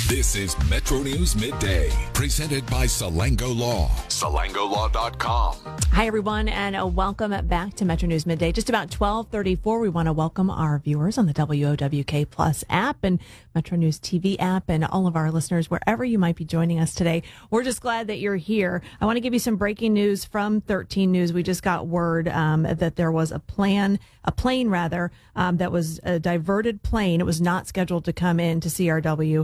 This is Metro News Midday, presented by Salango Law. SalangoLaw.com. Hi, everyone, and welcome back to Metro News Midday. Just about 12:34, we want to welcome our viewers on the WOWK Plus app and Metro News TV app and all of our listeners, wherever you might be joining us today. We're just glad that you're here. I want to give you some breaking news from 13 News. We just got word that there was a plane that was a diverted plane. It was not scheduled to come in to CRW,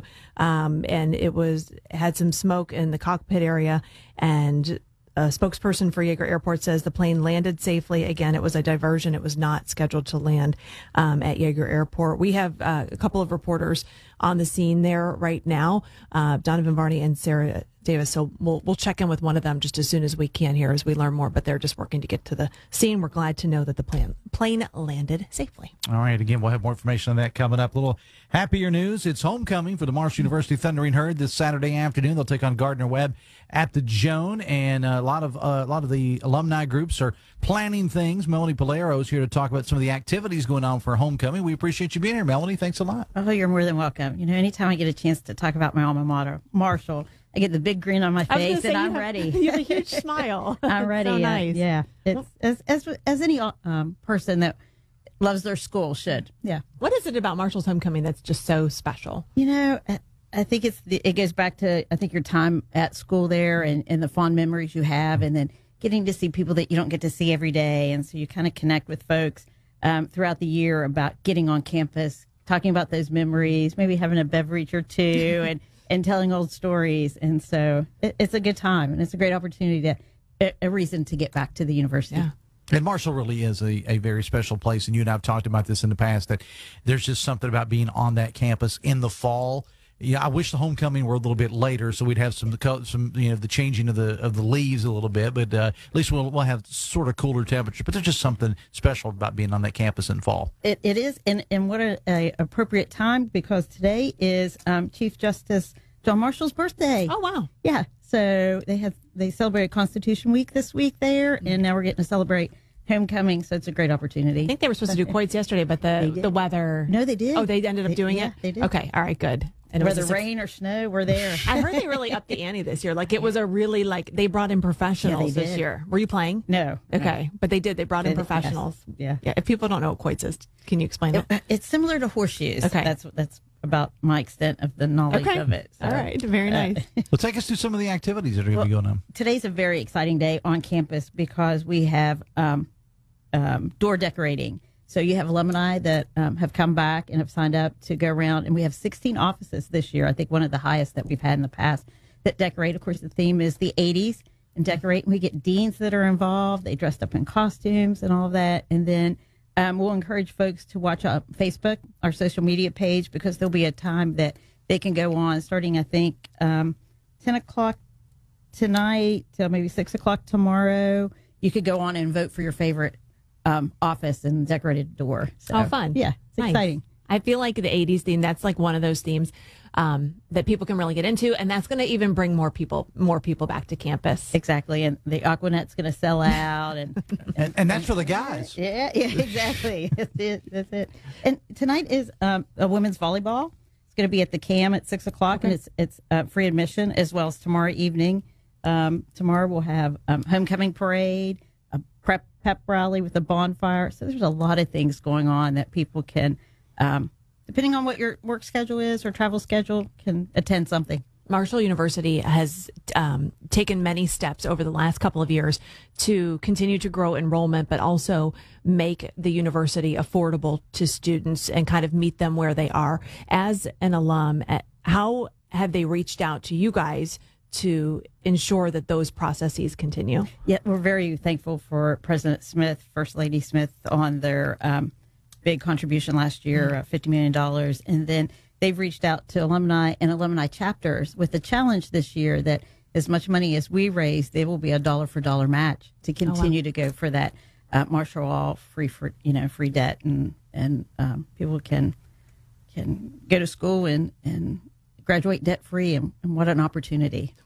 and it had some smoke in the cockpit area, and a spokesperson for Yeager Airport says the plane landed safely. Again, it was a diversion. It was not scheduled to land at Yeager Airport. We have a couple of reporters on the scene there right now, Donovan Varney and Sarah Davis. So we'll check in with one of them just as soon as we can here as we learn more. But they're just working to get to the scene. We're glad to know that the plane landed safely. All right. Again, we'll have more information on that coming up. A little happier news. It's homecoming for the Marshall University Thundering Herd this Saturday afternoon. They'll take on Gardner Webb at the Joan, and a lot of the alumni groups are planning things. Melanie Palero is here to talk about some of the activities going on for homecoming. We appreciate you being here, Melanie. Thanks a lot. Oh, you're more than welcome. You know, anytime I get a chance to talk about my alma mater, Marshall, I get the big grin on my face, and I'm ready. You have a huge smile. I'm ready. So nice. Yeah. It's as any person that loves their school should. Yeah. What is it about Marshall's homecoming that's just so special? You know, I think it goes back to, I think, your time at school there and the fond memories you have, and then getting to see people that you don't get to see every day. And so you kind of connect with folks throughout the year about getting on campus, talking about those memories, maybe having a beverage or two and telling old stories. And so it's a good time, and it's a great opportunity a reason to get back to the university. Yeah. And Marshall really is a very special place, and you and I have talked about this in the past, that there's just something about being on that campus in the fall. Yeah, I wish the homecoming were a little bit later, so we'd have some the changing of the leaves a little bit. But at least we'll have sort of cooler temperature. But there's just something special about being on that campus in fall. It is, and what a appropriate time, because today is Chief Justice John Marshall's birthday. Oh wow! Yeah, so they celebrated Constitution Week this week there, and now we're getting to celebrate homecoming, so it's a great opportunity. I think they were supposed to do quoits yesterday, but the weather. No, they did. Oh, they ended up doing it? Yeah, they did. Okay, all right, good. And whether rain or snow, we're there. I heard they really upped the ante this year. Like, it was a really, they brought in professionals this year. Were you playing? No. Okay, but they did. They brought in professionals. Yes. Yeah. If people don't know what quoits is, can you explain it? It's similar to horseshoes. Okay. That's about my extent of the knowledge of it. So, all right, very nice. Well, take us through some of the activities that are going to be going on. Today's a very exciting day on campus because we have door decorating. So you have alumni that have come back and have signed up to go around, and we have 16 offices this year. I think one of the highest that we've had in the past that decorate. Of course, the theme is the 80s and decorate. And we get deans that are involved. They dressed up in costumes and all of that. And then we'll encourage folks to watch Facebook, our social media page, because there'll be a time that they can go on starting, I think, 10 o'clock tonight till maybe 6 o'clock tomorrow. You could go on and vote for your favorite office and decorated door. So, oh, fun. Yeah, it's nice. exciting. I feel like the 80s theme, that's like one of those themes that people can really get into, and that's going to even bring more people back to campus. Exactly, and the Aquanet's going to sell out. And that's for the guys. Yeah, exactly. That's it. And tonight is a women's volleyball. It's going to be at the CAM at 6 o'clock, and it's free admission, as well as tomorrow evening. Tomorrow we'll have homecoming parade, a pep rally with a bonfire. So there's a lot of things going on that people can, depending on what your work schedule is or travel schedule, can attend something. Marshall University has taken many steps over the last couple of years to continue to grow enrollment, but also make the university affordable to students and kind of meet them where they are. As an alum, how have they reached out to you guys to ensure that those processes continue? Yeah, we're very thankful for President Smith, First Lady Smith, on their big contribution last year, $50 million. And then they've reached out to alumni and alumni chapters with the challenge this year that as much money as we raise, there will be a dollar for dollar match to continue to go for that Marshall All free debt, and people can go to school and graduate debt free, and what an opportunity.